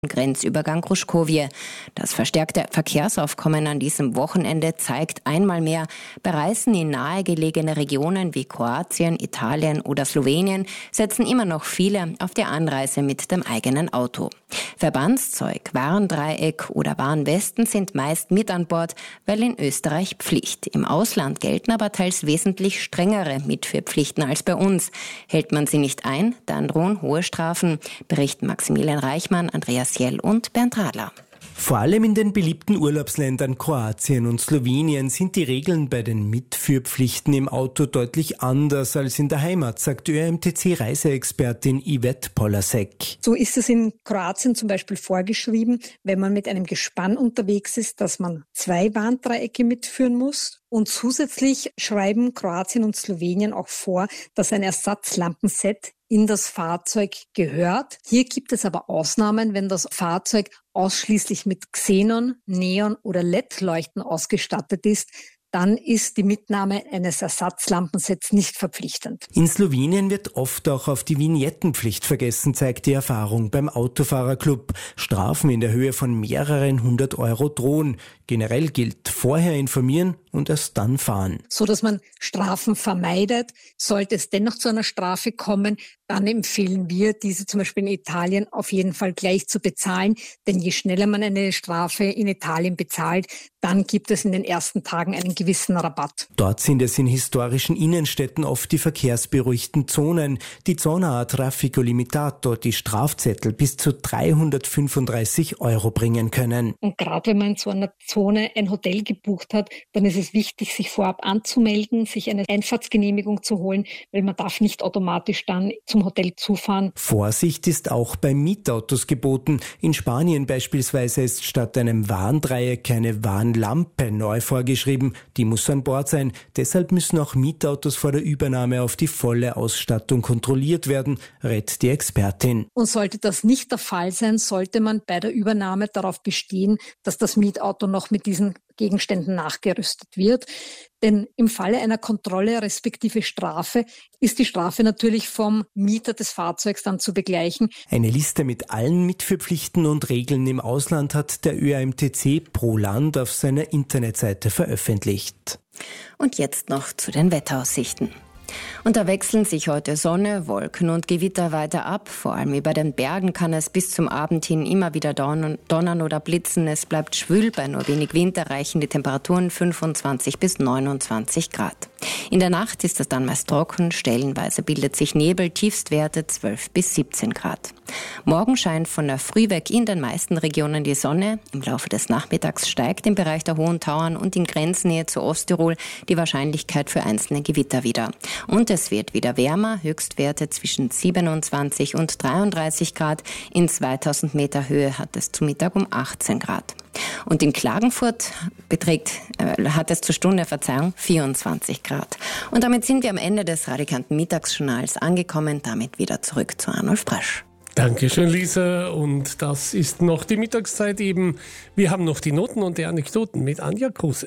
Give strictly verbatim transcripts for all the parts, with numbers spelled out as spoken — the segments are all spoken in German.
Grenzübergang Gruškovje. Das verstärkte Verkehrsaufkommen an diesem Wochenende zeigt einmal mehr, bei Reisen in nahegelegene Regionen wie Kroatien, Italien oder Slowenien setzen immer noch viele auf die Anreise mit dem eigenen Auto. Verbandszeug, Warndreieck oder Warnwesten sind meist mit an Bord, weil in Österreich Pflicht. Im Ausland gelten aber teils wesentlich strengere Mitführpflichten als bei uns. Hält man sie nicht ein, dann drohen hohe Strafen, berichten Maximilian Reichmann, Andreas Jell und Bernd Radler. Vor allem in den beliebten Urlaubsländern Kroatien und Slowenien sind die Regeln bei den Mitführpflichten im Auto deutlich anders als in der Heimat, sagt Ö M T C-Reiseexpertin Yvette Polasek. So ist es in Kroatien zum Beispiel vorgeschrieben, wenn man mit einem Gespann unterwegs ist, dass man zwei Warndreiecke mitführen muss. Und zusätzlich schreiben Kroatien und Slowenien auch vor, dass ein Ersatzlampenset in das Fahrzeug gehört. Hier gibt es aber Ausnahmen, wenn das Fahrzeug ausschließlich mit Xenon, Neon oder L E D-Leuchten ausgestattet ist. Dann ist die Mitnahme eines Ersatzlampensets nicht verpflichtend. In Slowenien wird oft auch auf die Vignettenpflicht vergessen, zeigt die Erfahrung beim Autofahrerclub. Strafen in der Höhe von mehreren hundert Euro drohen. Generell gilt vorher informieren und erst dann fahren. So dass man Strafen vermeidet. Sollte es dennoch zu einer Strafe kommen, dann empfehlen wir, diese zum Beispiel in Italien auf jeden Fall gleich zu bezahlen. Denn je schneller man eine Strafe in Italien bezahlt, dann gibt es in den ersten Tagen einen gewissen Rabatt. Dort sind es in historischen Innenstädten oft die verkehrsberuhigten Zonen, die Zona a Traffico Limitato, die Strafzettel bis zu dreihundertfünfunddreißig Euro bringen können. Und gerade wenn man in so einer Zone ein Hotel gebucht hat, dann ist es wichtig, sich vorab anzumelden, sich eine Einfahrtsgenehmigung zu holen, weil man darf nicht automatisch dann zum Hotel zufahren. Vorsicht ist auch bei Mietautos geboten. In Spanien beispielsweise ist statt einem Warndreieck eine Warnlampe neu vorgeschrieben. Die muss an Bord sein. Deshalb müssen auch Mietautos vor der Übernahme auf die volle Ausstattung kontrolliert werden, rät die Expertin. Und sollte das nicht der Fall sein, sollte man bei der Übernahme darauf bestehen, dass das Mietauto noch mit diesen Gegenständen nachgerüstet wird. Denn im Falle einer Kontrolle respektive Strafe ist die Strafe natürlich vom Mieter des Fahrzeugs dann zu begleichen. Eine Liste mit allen Mitführpflichten und Regeln im Ausland hat der Ö M T C pro Land auf seiner Internetseite veröffentlicht. Und jetzt noch zu den Wetteraussichten. Und da wechseln sich heute Sonne, Wolken und Gewitter weiter ab. Vor allem über den Bergen kann es bis zum Abend hin immer wieder donnern oder blitzen. Es bleibt schwül, bei nur wenig Wind erreichen die Temperaturen fünfundzwanzig bis neunundzwanzig Grad. In der Nacht ist es dann meist trocken, stellenweise bildet sich Nebel, Tiefstwerte zwölf bis siebzehn Grad. Morgen scheint von der Früh weg in den meisten Regionen die Sonne. Im Laufe des Nachmittags steigt im Bereich der Hohen Tauern und in Grenznähe zu Osttirol die Wahrscheinlichkeit für einzelne Gewitter wieder. Und es wird wieder wärmer, Höchstwerte zwischen siebenundzwanzig und dreiunddreißig Grad. In zweitausend Meter Höhe hat es zu Mittag um achtzehn Grad. Und in Klagenfurt beträgt, äh, hat es zur Stunde, Verzeihung, vierundzwanzig Grad. Und damit sind wir am Ende des Radikanten Mittagsjournals angekommen. Damit wieder zurück zu Arnulf Brasch. Dankeschön, Lisa. Und das ist noch die Mittagszeit eben. Wir haben noch die Noten und die Anekdoten mit Anja Kruse.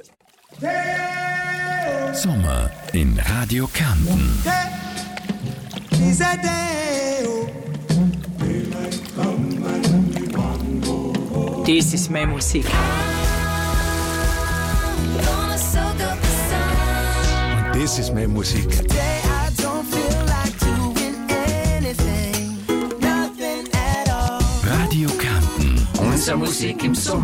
Sommer in Radio Kärnten. Das ist meine Musik. Und das ist meine Musik. Radio Kärnten. Unsere Musik im Sommer.